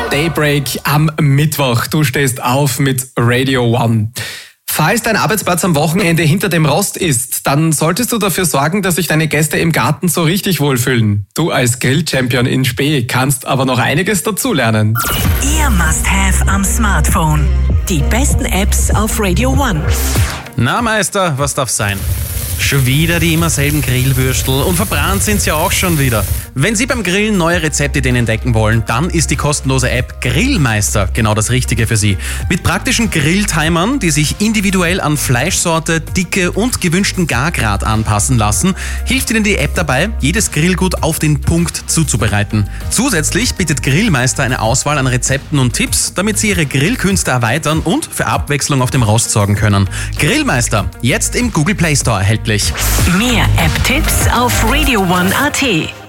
Daybreak am Mittwoch. Du stehst auf mit Radio One. Falls dein Arbeitsplatz am Wochenende hinter dem Rost ist, dann solltest du dafür sorgen, dass sich deine Gäste im Garten so richtig wohlfühlen. Du als Grill-Champion in Spee kannst aber noch einiges dazulernen. Ihr Must-Have am Smartphone. Die besten Apps auf Radio One. Na Meister, was darf sein? Schon wieder die immer selben Grillwürstel und verbrannt sind sie auch schon wieder. Wenn Sie beim Grillen neue Rezeptideen entdecken wollen, dann ist die kostenlose App Grillmeister genau das Richtige für Sie. Mit praktischen Grilltimern, die sich individuell an Fleischsorte, Dicke und gewünschten Gargrad anpassen lassen, hilft Ihnen die App dabei, jedes Grillgut auf den Punkt zuzubereiten. Zusätzlich bietet Grillmeister eine Auswahl an Rezepten und Tipps, damit Sie Ihre Grillkünste erweitern und für Abwechslung auf dem Rost sorgen können. Grillmeister, jetzt im Google Play Store erhältlich. Mehr App-Tipps auf radioone.at.